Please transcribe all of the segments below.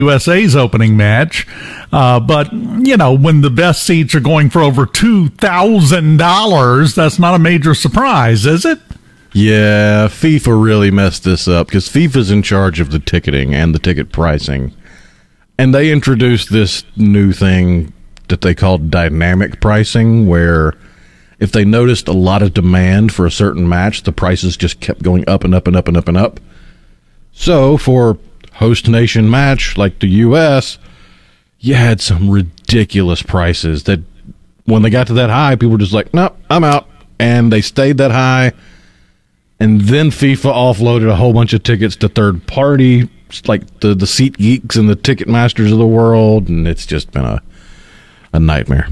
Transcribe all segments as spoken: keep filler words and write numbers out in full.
U S A's opening match. Uh, but, you know, when the best seats are going for over two thousand dollars, that's not a major surprise, is it? Yeah, FIFA really messed this up because FIFA's in charge of the ticketing and the ticket pricing. And they introduced this new thing that they called dynamic pricing, where if they noticed a lot of demand for a certain match, the prices just kept going up and up and up and up and up. So for host nation match like the U S, you had some ridiculous prices that when they got to that high, people were just like, nope, I'm out. And they stayed that high. And then FIFA offloaded a whole bunch of tickets to third party, like the, the Seat Geeks and the Ticket Masters of the world. And it's just been a, a nightmare.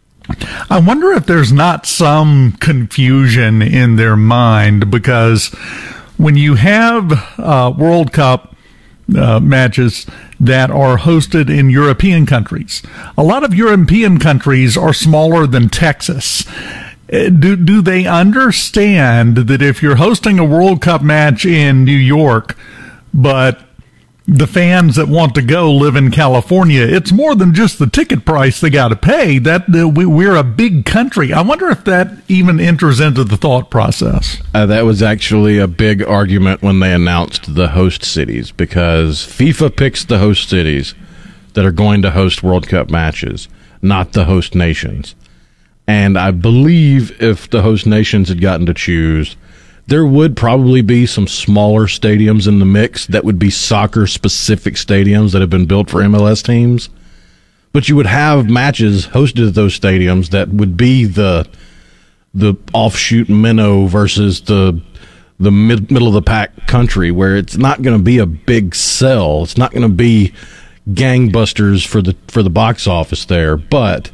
I wonder if there's not some confusion in their mind, because when you have uh, World Cup uh, matches that are hosted in European countries, a lot of European countries are smaller than Texas. Do, do they understand that if you're hosting a World Cup match in New York, but the fans that want to go live in California, it's more than just the ticket price they got to pay? That uh, we, we're a big country. I wonder if that even enters into the thought process. Uh, that was actually a big argument when they announced the host cities, because FIFA picks the host cities that are going to host World Cup matches, not the host nations. And I believe if the host nations had gotten to choose, there would probably be some smaller stadiums in the mix that would be soccer-specific stadiums that have been built for M L S teams. But you would have matches hosted at those stadiums that would be the the offshoot minnow versus the the mid, middle-of-the-pack country, where it's not going to be a big sell. It's not going to be gangbusters for the for the box office there, but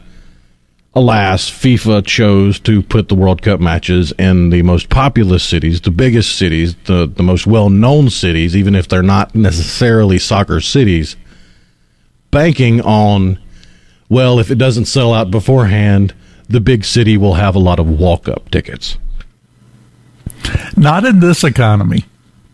alas, FIFA chose to put the World Cup matches in the most populous cities, the biggest cities, the, the most well-known cities, even if they're not necessarily soccer cities, banking on, well, if it doesn't sell out beforehand, the big city will have a lot of walk-up tickets. Not in this economy.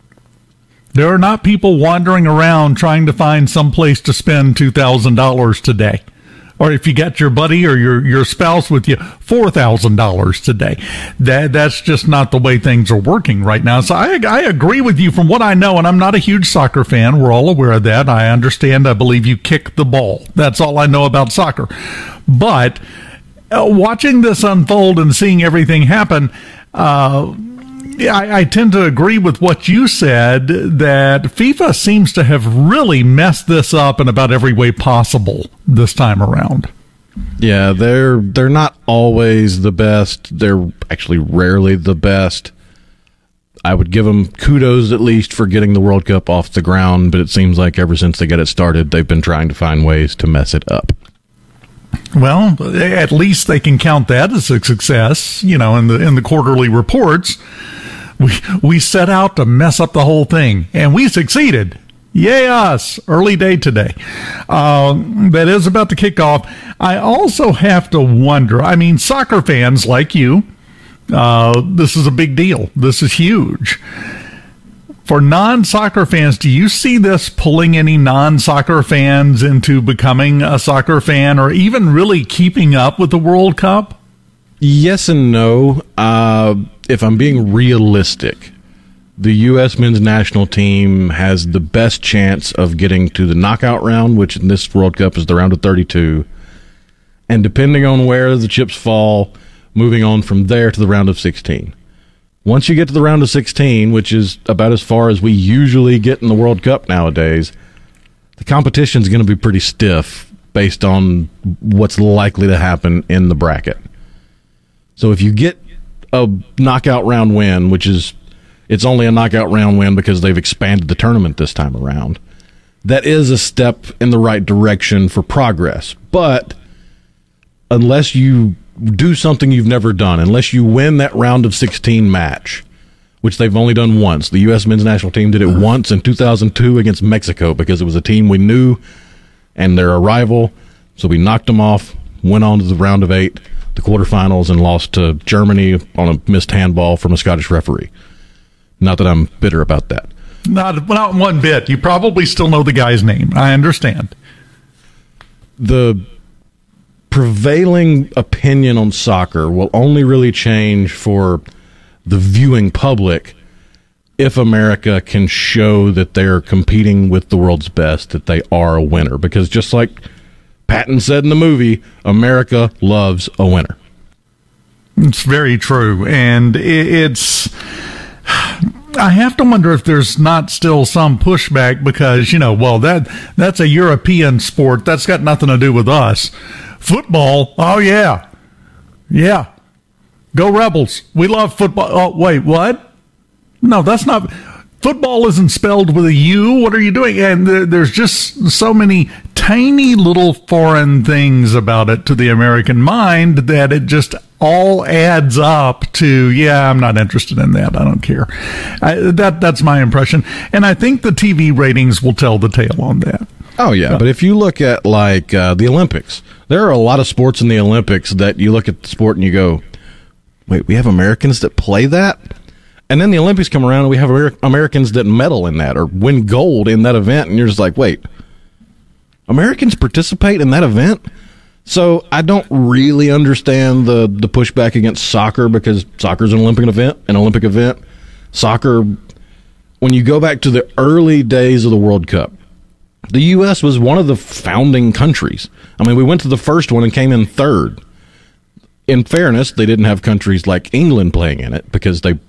There are not people wandering around trying to find some place to spend two thousand dollars today. Or if you got your buddy or your, your spouse with you, four thousand dollars today. That That's just not the way things are working right now. So I, I agree with you from what I know, and I'm not a huge soccer fan. We're all aware of that. I understand. I believe you kick the ball. That's all I know about soccer. But uh, watching this unfold and seeing everything happen, uh, I, I tend to agree with what you said, that FIFA seems to have really messed this up in about every way possible this time around. Yeah, they're they're not always the best. They're actually rarely the best. I would give them kudos at least for getting the World Cup off the ground, but it seems like ever since they got it started, they've been trying to find ways to mess it up. Well, at least they can count that as a success, you know, in the in the quarterly reports. We we set out to mess up the whole thing, and we succeeded. Yay us! Early day today. Uh, that is about to kick off. I also have to wonder, I mean, soccer fans like you, uh, this is a big deal. This is huge. For non-soccer fans, do you see this pulling any non-soccer fans into becoming a soccer fan, or even really keeping up with the World Cup? Yes and no. Uh, if I'm being realistic, the U S men's national team has the best chance of getting to the knockout round, which in this World Cup is the round of thirty-two. And depending on where the chips fall, moving on from there to the round of sixteen. Once you get to the round of sixteen, which is about as far as we usually get in the World Cup nowadays, the competition is going to be pretty stiff based on what's likely to happen in the bracket. So if you get a knockout round win, which is, it's only a knockout round win because they've expanded the tournament this time around, that is a step in the right direction for progress. But unless you do something you've never done, unless you win that round of sixteen match, which they've only done once. The U S men's national team did it once in two thousand two against Mexico because it was a team we knew and their rival. So we knocked them off, went on to the round of eight, the quarterfinals, and lost to Germany on a missed handball from a Scottish referee. Not that I'm bitter about that. Not, not one bit. You probably still know the guy's name. I understand. The prevailing opinion on soccer will only really change for the viewing public if America can show that they're competing with the world's best, that they are a winner. Because just like Patton said in the movie, America loves a winner. It's very true. And it's... I have to wonder if there's not still some pushback because, you know, well, that that's a European sport. That's got nothing to do with us. Football, oh, yeah. Yeah. Go Rebels. We love football. Oh, wait, what? No, that's not... Football isn't spelled with a U. What are you doing? And there, there's just so many tiny little foreign things about it to the American mind that it just all adds up to, yeah, I'm not interested in that. I don't care. I, that That's my impression. And I think the T V ratings will tell the tale on that. Oh, yeah. But if you look at, like, uh, the Olympics, there are a lot of sports in the Olympics that you look at the sport and you go, wait, we have Americans that play that? And then the Olympics come around and we have Amer- Americans that medal in that or win gold in that event. And you're just like, wait, Americans participate in that event? So I don't really understand the, the pushback against soccer because soccer is an Olympic event, an Olympic event. Soccer, when you go back to the early days of the World Cup, the U S was one of the founding countries. I mean, we went to the first one and came in third. In fairness, they didn't have countries like England playing in it because they